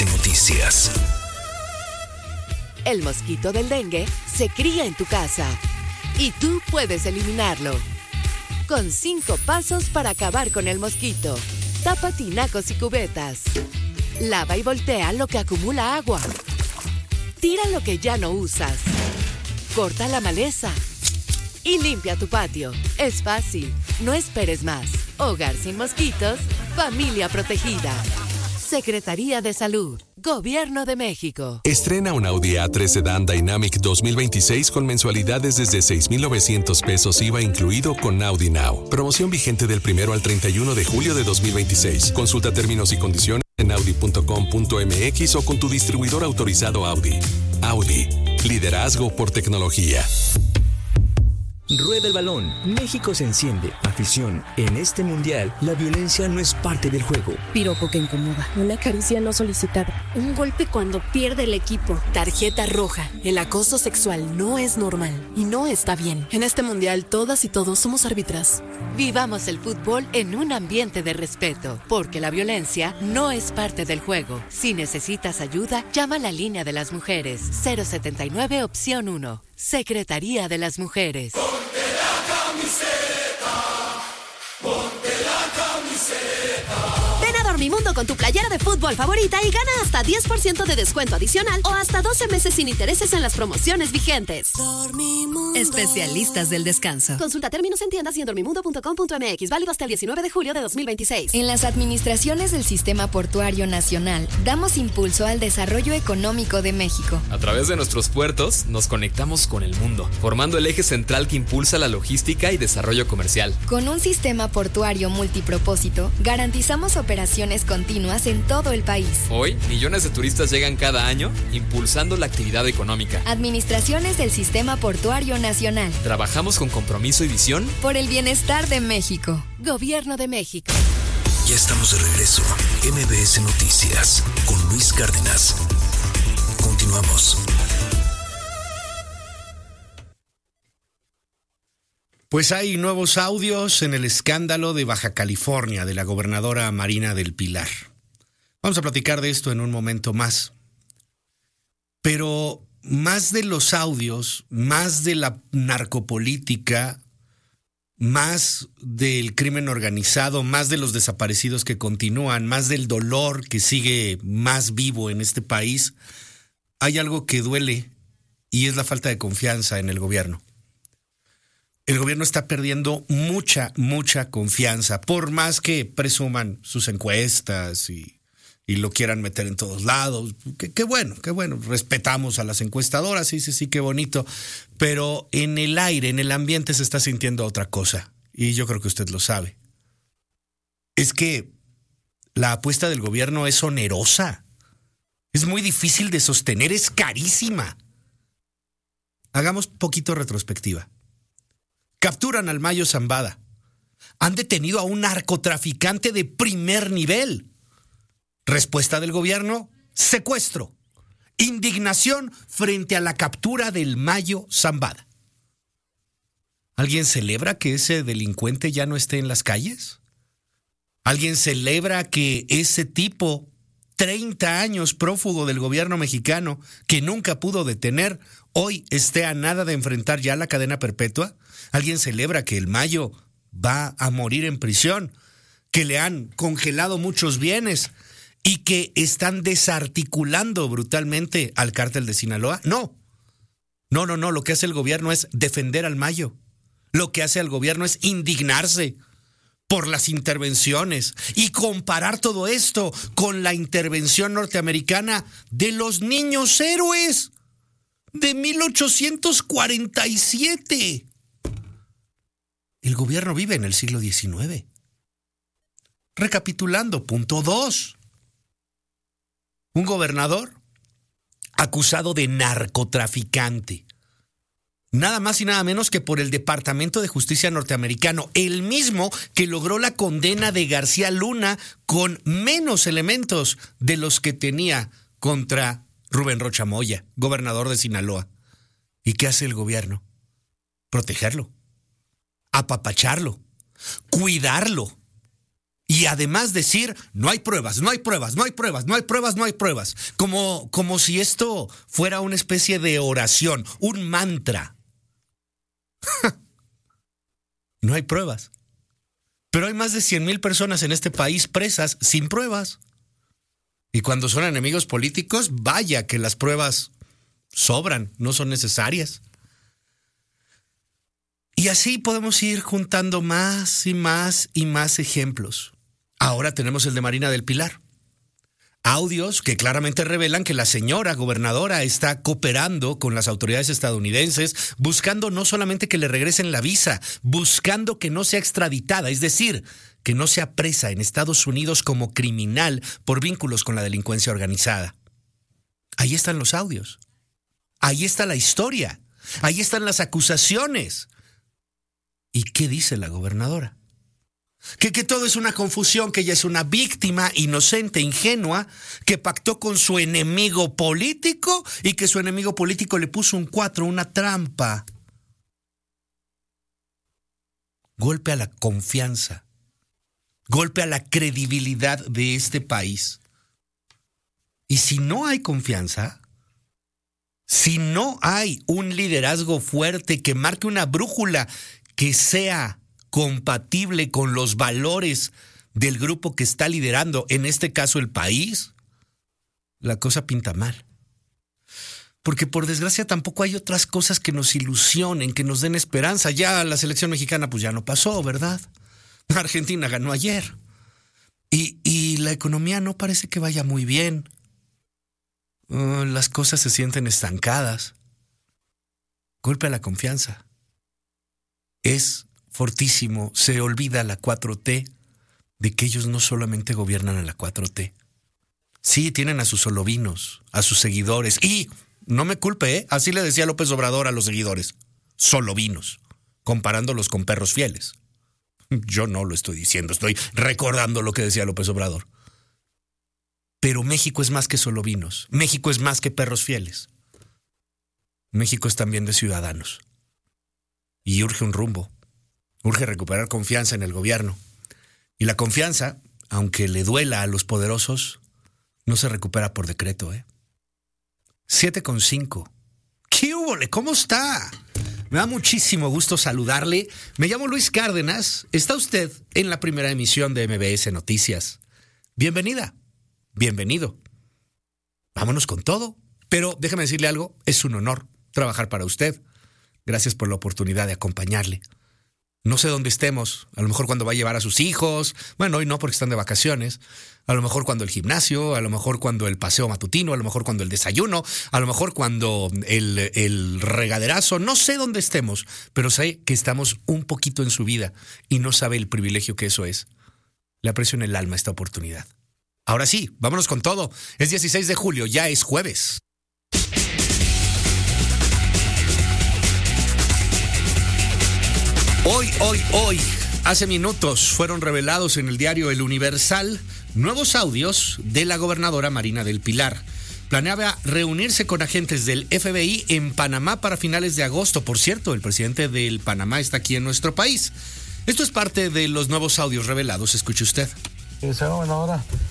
MBS Noticias. El mosquito del dengue se cría en tu casa y tú puedes eliminarlo. Con 5 pasos para acabar con el mosquito. Tapa tinacos y cubetas. Lava y voltea lo que acumula agua. Tira lo que ya no usas. Corta la maleza. Y limpia tu patio. Es fácil. No esperes más. Hogar sin mosquitos. Familia protegida. Secretaría de Salud. Gobierno de México. Estrena un Audi A3 Sedan Dynamic 2026 con mensualidades desde 6,900 pesos IVA incluido con Audi Now. Promoción vigente del 1 al 31 de julio de 2026. Consulta términos y condiciones en audi.com.mx o con tu distribuidor autorizado Audi. Audi. Liderazgo por tecnología. Rueda el balón. México se enciende. Afición. En este mundial, la violencia no es parte del juego. Piropo que incomoda. Una caricia no solicitada. Un golpe cuando pierde el equipo. Tarjeta roja. El acoso sexual no es normal y no está bien. En este mundial, todas y todos somos árbitras. Vivamos el fútbol en un ambiente de respeto, porque la violencia no es parte del juego. Si necesitas ayuda, llama a la línea de las mujeres. 079 opción 1. Secretaría de las Mujeres. Ponte la camiseta, ponte la camiseta. Ven a Dormimundo con tu playera de fútbol favorita y gana hasta 10% de descuento adicional o hasta 12 meses sin intereses en las promociones vigentes. Dormimundo. Especialistas del descanso. Consulta términos en tiendas y en dormimundo.com.mx. Válido hasta el 19 de julio de 2026. En las administraciones del Sistema Portuario Nacional, damos impulso al desarrollo económico de México. A través de nuestros puertos, nos conectamos con el mundo, formando el eje central que impulsa la logística y desarrollo comercial. Con un sistema portuario multipropósito, garantizamos operaciones continuas en todo el país. Hoy, millones de turistas llegan cada año, impulsando la actividad económica. Administraciones del Sistema Portuario Nacional. Trabajamos con compromiso y visión por el bienestar de México. Gobierno de México. Ya estamos de regreso. MBS Noticias con Luis Cárdenas. Continuamos. Pues hay nuevos audios en el escándalo de Baja California de la gobernadora Marina del Pilar. Vamos a platicar de esto en un momento más. Pero más de los audios, más de la narcopolítica, más del crimen organizado, más de los desaparecidos que continúan, más del dolor que sigue más vivo en este país, hay algo que duele y es la falta de confianza en el gobierno. El gobierno está perdiendo mucha confianza, por más que presuman sus encuestas y lo quieran meter en todos lados. Qué bueno, respetamos a las encuestadoras, sí, qué bonito, pero en el aire, en el ambiente se está sintiendo otra cosa, y yo creo que usted lo sabe. Es que la apuesta del gobierno es onerosa, es muy difícil de sostener, es carísima. Hagamos poquito retrospectiva. Capturan al Mayo Zambada. Han detenido a un narcotraficante de primer nivel. Respuesta del gobierno: secuestro. Indignación frente a la captura del Mayo Zambada. ¿Alguien celebra que ese delincuente ya no esté en las calles? ¿Alguien celebra que ese tipo, 30 años prófugo del gobierno mexicano, que nunca pudo detener, hoy esté a nada de enfrentar ya la cadena perpetua? ¿Alguien celebra que el Mayo va a morir en prisión, que le han congelado muchos bienes y que están desarticulando brutalmente al cártel de Sinaloa? No, lo que hace el gobierno es defender al Mayo. Lo que hace el gobierno es indignarse por las intervenciones y comparar todo esto con la intervención norteamericana de los niños héroes de 1847. El gobierno vive en el siglo XIX. Recapitulando, punto 2. Un gobernador acusado de narcotraficante. Nada más y nada menos que por el Departamento de Justicia norteamericano, el mismo que logró la condena de García Luna con menos elementos de los que tenía contra Rubén Rocha Moya, gobernador de Sinaloa. ¿Y qué hace el gobierno? Protegerlo, apapacharlo, cuidarlo Y además decir, no hay pruebas, no hay pruebas, no hay pruebas, no hay pruebas, no hay pruebas. Como si esto fuera una especie de oración, un mantra. No hay pruebas. Pero hay más de 100,000 personas en este país presas sin pruebas. Y cuando son enemigos políticos, vaya que las pruebas sobran, no son necesarias. Y así podemos ir juntando más y más y más ejemplos. Ahora tenemos el de Marina del Pilar. Audios que claramente revelan que la señora gobernadora está cooperando con las autoridades estadounidenses, buscando no solamente que le regresen la visa, buscando que no sea extraditada, es decir, que no sea presa en Estados Unidos como criminal por vínculos con la delincuencia organizada. Ahí están los audios. Ahí está la historia. Ahí están las acusaciones. ¿Y qué dice la gobernadora? Que todo es una confusión, que ella es una víctima inocente, ingenua, que pactó con su enemigo político y que su enemigo político le puso un 4, una trampa. Golpe a la confianza, golpe a la credibilidad de este país. Y si no hay confianza, si no hay un liderazgo fuerte que marque una brújula que sea compatible con los valores del grupo que está liderando, en este caso el país, la cosa pinta mal. Porque por desgracia tampoco hay otras cosas que nos ilusionen, que nos den esperanza. Ya la selección mexicana pues ya no pasó, ¿verdad? Argentina ganó ayer. Y la economía no parece que vaya muy bien. Las cosas se sienten estancadas. Golpe a la confianza. Es fortísimo, se olvida la 4T, de que ellos no solamente gobiernan a la 4T. Sí, tienen a sus solovinos, a sus seguidores. Y no me culpe, así le decía López Obrador a los seguidores. Solovinos, comparándolos con perros fieles. Yo no lo estoy diciendo, estoy recordando lo que decía López Obrador. Pero México es más que solovinos. México es más que perros fieles. México es también de ciudadanos. Y urge un rumbo. Urge recuperar confianza en el gobierno. Y la confianza, aunque le duela a los poderosos, no se recupera por decreto, 7:05. ¿Qué hubo? ¿Cómo está? Me da muchísimo gusto saludarle. Me llamo Luis Cárdenas. Está usted en la primera emisión de MBS Noticias. Bienvenida. Bienvenido. Vámonos con todo. Pero déjame decirle algo. Es un honor trabajar para usted. Gracias por la oportunidad de acompañarle. No sé dónde estemos, a lo mejor cuando va a llevar a sus hijos, bueno, hoy no porque están de vacaciones, a lo mejor cuando el gimnasio, a lo mejor cuando el paseo matutino, a lo mejor cuando el desayuno, a lo mejor cuando el regaderazo, no sé dónde estemos, pero sé que estamos un poquito en su vida y no sabe el privilegio que eso es. Le aprecio en el alma esta oportunidad. Ahora sí, vámonos con todo. Es 16 de julio, ya es jueves. Hoy, hace minutos fueron revelados en el diario El Universal nuevos audios de la gobernadora Marina del Pilar. Planeaba reunirse con agentes del FBI en Panamá para finales de agosto. Por cierto, el presidente del Panamá está aquí en nuestro país. Esto es parte de los nuevos audios revelados. Escuche usted. Señora gobernadora,